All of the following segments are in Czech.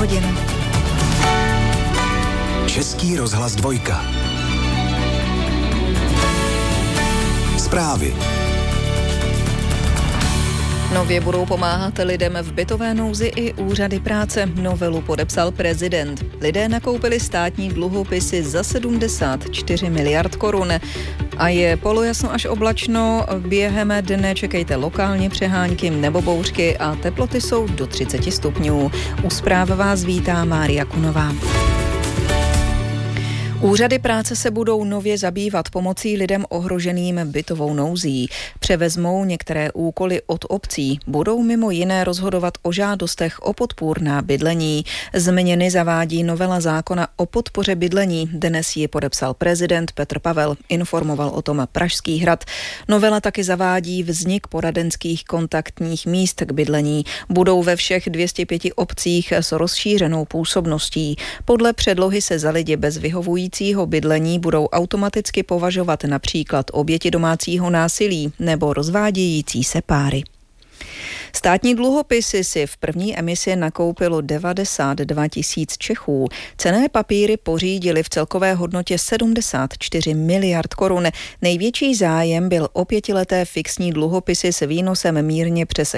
hodin. Český rozhlas 2. Zprávy. Nově budou pomáhat lidem v bytové nouzi i úřady práce. Novelu podepsal prezident. Lidé nakoupili státní dluhopisy za 74 miliard korun. A je polojasno až oblačno. Během dne čekejte lokálně přehánky nebo bouřky a teploty jsou do 30 stupňů. U zpráv vás vítá Mária Kunová. Úřady práce se budou nově zabývat pomocí lidem ohroženým bytovou nouzí. Převezmou některé úkoly od obcí. Budou mimo jiné rozhodovat o žádostech o podpůrná bydlení. Změny zavádí novela zákona o podpoře bydlení. Dnes ji podepsal prezident Petr Pavel. Informoval o tom Pražský hrad. Novela taky zavádí vznik poradenských kontaktních míst k bydlení. Budou ve všech 205 obcích s rozšířenou působností. Podle předlohy se za lidi bez vyhovujícího bydlení budou automaticky považovat například oběti domácího násilí nebo rozvádějící se páry. Státní dluhopisy si v první emisi nakoupilo 92 tisíc Čechů. Cenné papíry pořídili v celkové hodnotě 74 miliard korun. Největší zájem byl o 5leté fixní dluhopisy s výnosem mírně přes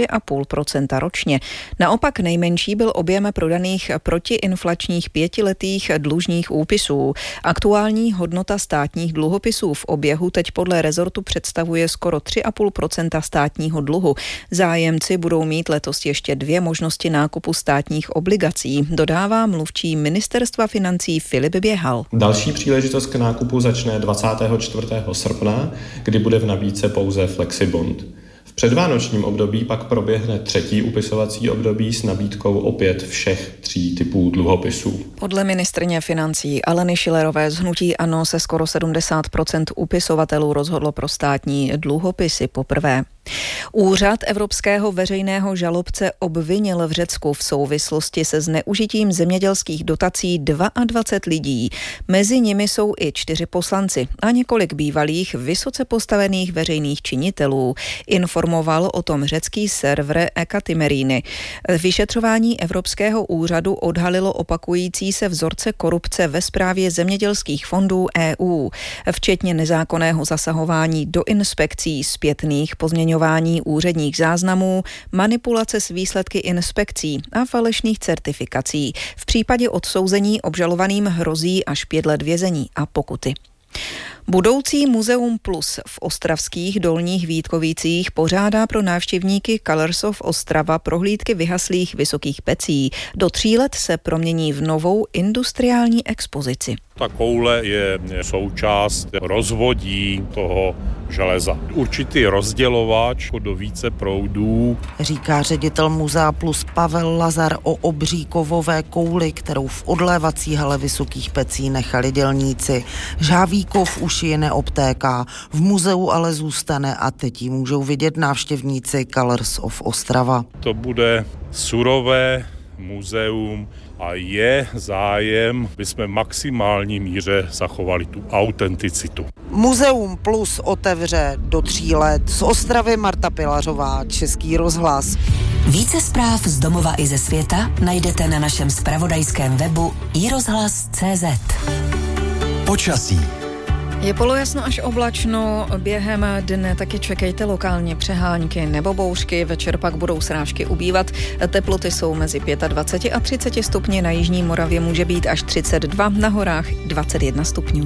4,5% ročně. Naopak nejmenší byl objem prodaných protiinflačních 5letých dlužních úpisů. Aktuální hodnota státních dluhopisů v oběhu teď podle rezortu představuje skoro 3,5% státního dluhu. Zájemci budou mít letos ještě 2 možnosti nákupu státních obligací, dodává mluvčí Ministerstva financí Filip Běhal. Další příležitost k nákupu začne 24. srpna, kdy bude v nabídce pouze Flexibond. V předvánočním období pak proběhne 3. upisovací období s nabídkou opět všech 3 typů dluhopisů. Podle ministryně financí Aleny Schillerové z hnutí ANO se skoro 70% upisovatelů rozhodlo pro státní dluhopisy poprvé. Úřad evropského veřejného žalobce obvinil v Řecku v souvislosti se zneužitím zemědělských dotací 22 lidí. Mezi nimi jsou i 4 poslanci a několik bývalých vysoce postavených veřejných činitelů. Informoval o tom řecký server Ekatimerini. Vyšetřování Evropského úřadu odhalilo opakující se vzorce korupce ve správě zemědělských fondů EU, včetně nezákonného zasahování do inspekcí, zpětných pozměňování úředních záznamů, manipulace s výsledky inspekcí a falešných certifikací. V případě odsouzení obžalovaným hrozí až 5 let vězení a pokuty. Budoucí Muzeum Plus v ostravských Dolních Vítkovicích pořádá pro návštěvníky Colors of Ostrava prohlídky vyhaslých vysokých pecí. Do 3 let se promění v novou industriální expozici. Ta koule je součást rozvodí toho železa. Určitý rozdělovač do více proudů. Říká ředitel Muzea Plus Pavel Lazar o obří kovové kouli, kterou v odlévací hale vysokých pecí nechali dělníci. Žhavý kov už je neobtéká, v muzeu ale zůstane a teď ji můžou vidět návštěvníci Colors of Ostrava. To bude surové muzeum a je zájem, aby jsme v maximální míře zachovali tu autenticitu. Muzeum Plus otevře do 3 let. Z Ostravy Marta Pilařová, Český rozhlas. Více zpráv z domova i ze světa najdete na našem zpravodajském webu iRozhlas.cz. Počasí. Je polojasno až oblačno, během dne taky čekejte lokálně přehánky nebo bouřky, večer pak budou srážky ubývat, teploty jsou mezi 25 a 30 stupni, na jižní Moravě může být až 32, na horách 21 stupňů.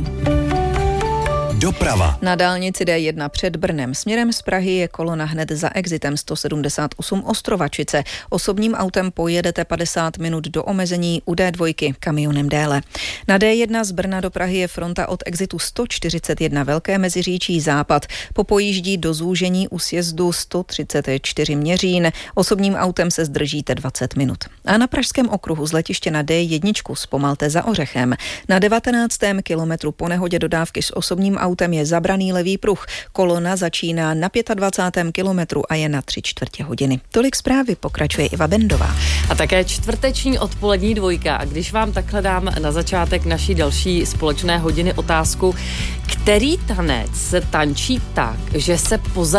Doprava. Na dálnici D1 před Brnem směrem z Prahy je kolona hned za exitem 178 Ostrovačice. Osobním autem pojedete 50 minut do omezení, u D2 kamionem déle. Na D1 z Brna do Prahy je fronta od exitu 141 Velké Meziříčí západ. Popojíždí do zúžení u sjezdu 134 Měřín. Osobním autem se zdržíte 20 minut. A na pražském okruhu z letiště na D1 zpomalte za Ořechem. Na 19. kilometru po nehodě dodávky s osobním autem je zabraný levý pruh. Kolona začíná na 25. kilometru a je na 3/4 hodiny. Tolik zprávy, pokračuje Iva Bendová. A také čtvrteční odpolední dvojka. A když vám takhle dám na začátek naší další společné hodiny otázku, který tanec se tančí tak, že se pozadí